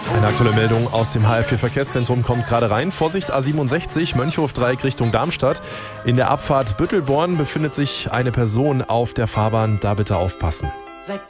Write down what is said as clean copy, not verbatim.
Eine aktuelle Meldung aus dem HR4 Verkehrszentrum kommt gerade rein. Vorsicht A67, Mönchhof-Dreieck Richtung Darmstadt. In der Abfahrt Büttelborn befindet sich eine Person auf der Fahrbahn. Da bitte aufpassen.